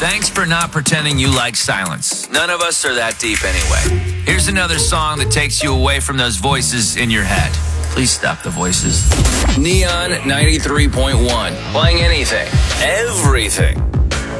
Thanks for not pretending you like silence. None of us are that deep anyway. Here's another song that takes you away from those voices in your head. Please stop the voices. Neon 93.1. Playing anything, everything.